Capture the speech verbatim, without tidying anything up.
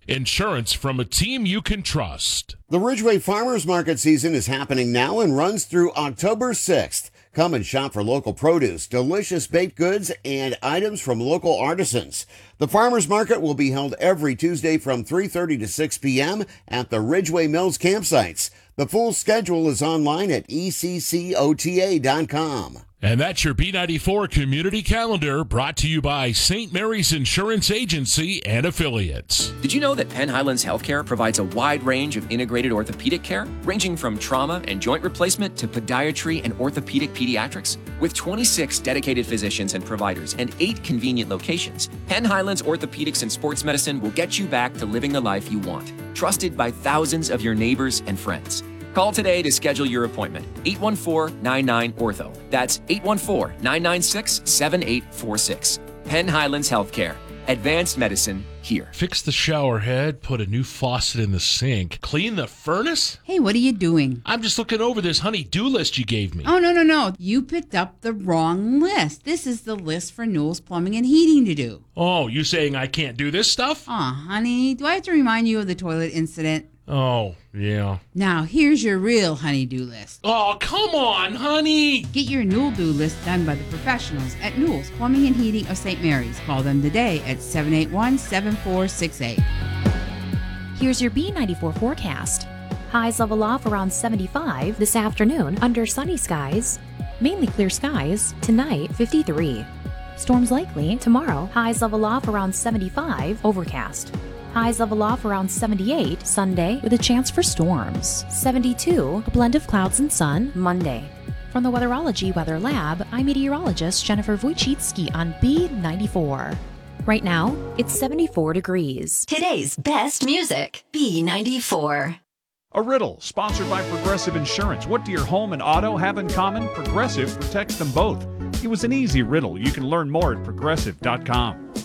Insurance from a team you can trust. The Ridgeway Farmers Market season is happening now and runs through October sixth. Come and shop for local produce, delicious baked goods, and items from local artisans. The Farmers Market will be held every Tuesday from three thirty to six p.m. at the Ridgeway Mills campsites. The full schedule is online at E C C O T A dot com. And that's your B ninety-four Community Calendar, brought to you by Saint Mary's Insurance Agency and affiliates. Did you know that Penn Highlands Healthcare provides a wide range of integrated orthopedic care, ranging from trauma and joint replacement to podiatry and orthopedic pediatrics? With twenty-six dedicated physicians and providers and eight convenient locations, Penn Highlands Orthopedics and Sports Medicine will get you back to living the life you want. Trusted by thousands of your neighbors and friends. Call today to schedule your appointment. eight one four, nine nine, O R T H O. That's eight one four, nine nine six, seven eight four six. Penn Highlands Healthcare. Advanced medicine here. Fix the shower head, put a new faucet in the sink, clean the furnace? Hey, what are you doing? I'm just looking over this honey-do list you gave me. Oh, no, no, no. You picked up the wrong list. This is the list for Newell's Plumbing and Heating to do. Oh, you saying I can't do this stuff? Aw, honey, do I have to remind you of the toilet incident? Oh, yeah. Now, here's your real honey-do list. Oh, come on, honey! Get your Newell-do list done by the professionals at Newell's Plumbing and Heating of Saint Mary's. Call them today at seven eight one, seven four six eight. Here's your B ninety-four forecast. Highs level off around seventy-five this afternoon under sunny skies. Mainly clear skies. Tonight, fifty-three. Storms likely tomorrow. Highs level off around seventy-five. Overcast. Highs level off around seventy-eight Sunday with a chance for storms. seventy-two, a blend of clouds and sun Monday. From the Weatherology Weather Lab, I'm meteorologist Jennifer Wojcicki on B ninety-four. Right now, it's seventy-four degrees. Today's best music, B ninety-four. A riddle, sponsored by Progressive Insurance. What do your home and auto have in common? Progressive protects them both. It was an easy riddle. You can learn more at progressive dot com.